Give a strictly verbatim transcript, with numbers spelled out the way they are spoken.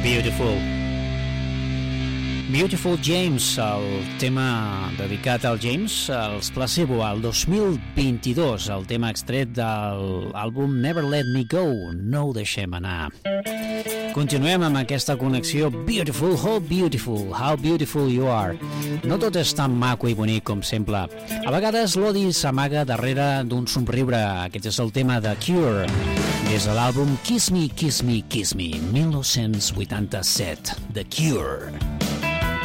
Beautiful. Beautiful James, el tema dedicat al James, als Placebo, al dos mil vint-i-dos, el tema extret de l'àlbum Never Let Me Go, no ho deixem anar. Continuem amb aquesta connexió Beautiful, how beautiful, how beautiful you are. No tot és tan maco i bonic com sembla. A vegades l'odi s'amaga darrere d'un somriure. Aquest és el tema de Cure, des de l'àlbum Kiss Me, Kiss Me, Kiss Me, mil nou-cents vuitanta-set, The Cure.